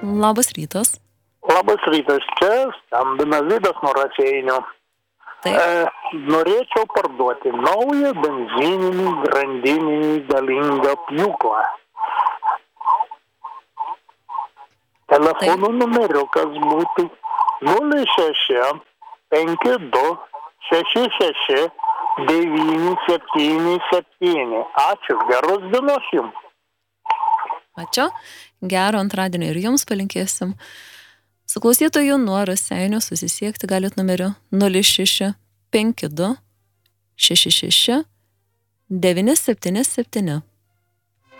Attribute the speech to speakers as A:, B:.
A: Labas rytas.
B: Labas rytas, čia skambina Vidas nuo Raseinių. Norėčiau parduoti naują benzininį grandininį galingą pjūklą. Telefono numeriukas būtų 06 52 66 977. Ačiū, geros dienos jums.
A: Ačiū, gero antradienio ir jums palinkėsim. Su klausytoju nuo Raseinių susisiekti galit numeriu 06 52 66 977.